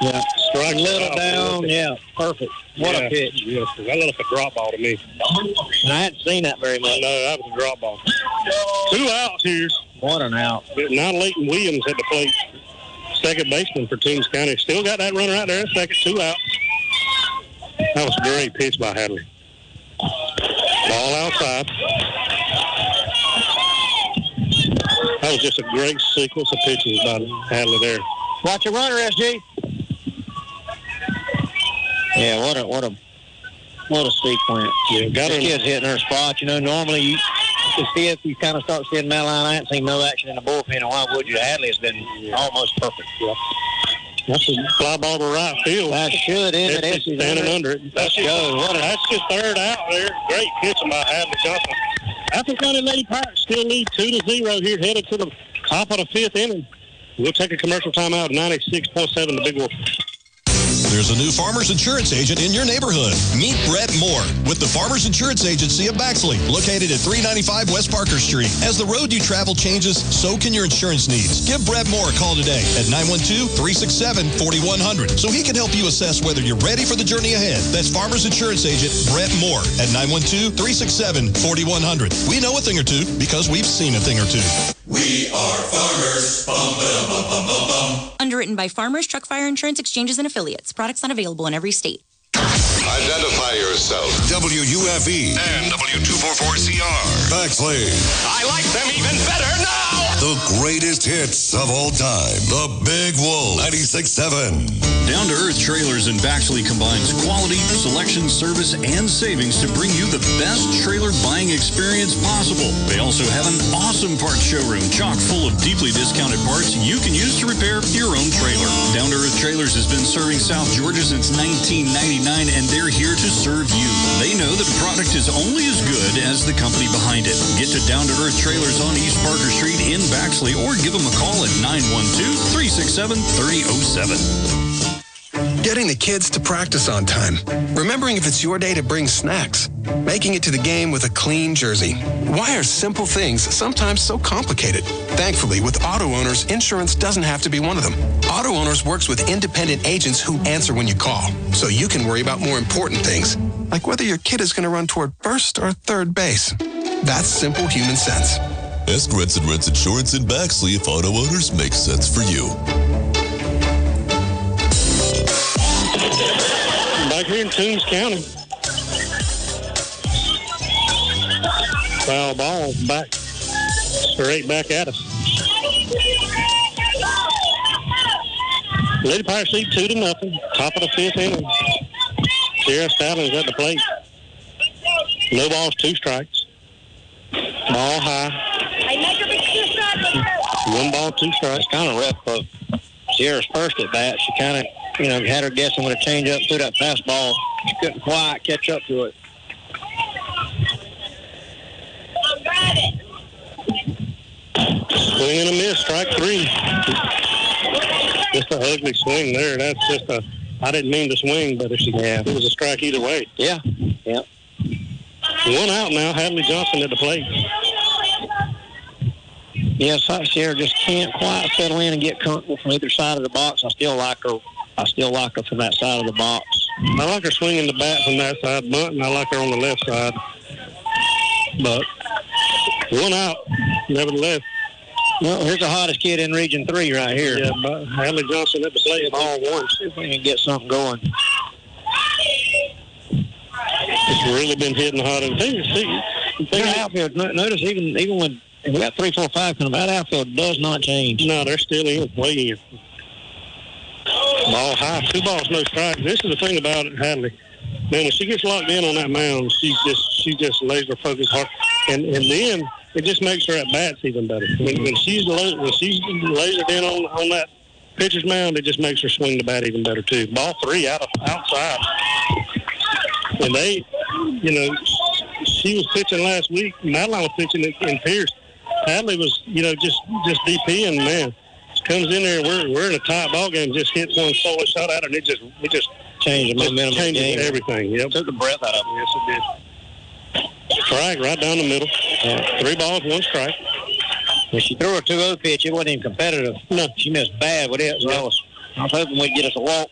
Yeah. Strike little down. Yeah, perfect. What a pitch. Yes, that looked like a drop ball to me. And I hadn't seen that very much. No, that was a drop ball. 2 outs here. What an out. Now Leighton Williams at the plate. Second baseman for Toombs County. Still got that runner out there at second. 2 outs. That was a great pitch by Hadley. Ball outside. That was just a great sequence of pitches by Hadley there. Watch your runner, SG. Yeah, what a sequence. Yeah, got this him. kid's hitting her spot. You know, normally you see if you kind of start seeing Madeline. I haven't seen no action in the bullpen, and why would you? Hadley has been almost perfect. Yeah. That's a fly ball to right field. That should end it. It's standing under it. That's his third out there. Great pitching by Hadley Johnson. Athens County Lady Pirates still lead 2-0 here, headed to the top of the 5th inning. We'll take a commercial timeout. 96.7 the Big Wolf. There's a new Farmers Insurance agent in your neighborhood. Meet Brett Moore with the Farmers Insurance Agency of Baxley, located at 395 West Parker Street. As the road you travel changes, so can your insurance needs. Give Brett Moore a call today at 912-367-4100 so he can help you assess whether you're ready for the journey ahead. That's Farmers Insurance Agent Brett Moore at 912-367-4100. We know a thing or two because we've seen a thing or two. We are Farmers. Bum, ba, bum, bum, bum, bum. Underwritten by Farmers Truck Fire Insurance Exchanges and Affiliates. Products not available in every state. Identify yourself. WUFE And W244CR. Baxley. I like them even better now. The greatest hits of all time. The Big Wolf 96.7. Down to Earth Trailers in Baxley combines quality, selection, service, and savings to bring you the best trailer buying experience possible. They also have an awesome parts showroom chock full of deeply discounted parts you can use to repair your own trailer. Down to Earth Trailers has been serving South Georgia since 1999, and they're here to serve you. They know that a product is only as good as the company behind it. Get to Down to Earth Trailers on East Parker Street in Baxley or give them a call at 912-367-3007. Getting the kids to practice on time. Remembering if it's your day to bring snacks. Making it to the game with a clean jersey. Why are simple things sometimes so complicated? Thankfully, with Auto Owners, insurance doesn't have to be one of them. Auto Owners works with independent agents who answer when you call, so you can worry about more important things, like whether your kid is going to run toward first or third base. That's simple human sense. Ask Rents and Rents Insurance in Baxley if Auto Owners makes sense for you. Back here in Toombs County. Foul ball back, straight back at us. Lady Pirates lead 2-0. Top of the 5th inning. Sierra Stallings at the plate. No balls, 2 strikes. Ball high. 1 ball, 2 strikes. Kind of rough for Sierra's first at bat. She kind of, had her guessing with a changeup through that fastball. She couldn't quite catch up to it. Swing and a miss, strike 3. Just an ugly swing there. That's just I didn't mean to swing, but it was a strike either way. Yeah. 1 out now, Hadley Johnson at the plate. Yes, Sierra just can't quite settle in and get comfortable from either side of the box. I still like her from that side of the box. I like her swinging the bat from that side, bunting. I like her on the left side. But 1 out, nevertheless. Well, here's the hottest kid in Region 3 right here. Yeah, but Hadley Johnson at the plate at all 1. See if we can get something going. It's really been hitting hot. And The outfield, notice even when we got 3, 4, 5 coming, that outfield does not change. No, they're still in, way in. Ball high, 2 balls, no strikes. This is the thing about it, Hadley. Man, when she gets locked in on that mound, she just laser focused hard, and then it just makes her at bats even better. When she's lasered in on that pitcher's mound, it just makes her swing the bat even better too. Ball 3 outside, and she was pitching last week. Madeline was pitching in Pierce. Hadley was just DPing, man. Comes in there, we're in a tight ball game. Just hits one solo shot at her, and it just changed the momentum. Changes everything. Yep, took the breath out of it. Yes, it did. Strike right down the middle. 3 balls, 1 strike. When she threw a 2-0 pitch, it wasn't even competitive. No, she missed bad with it. So I was hoping we'd get us a walk.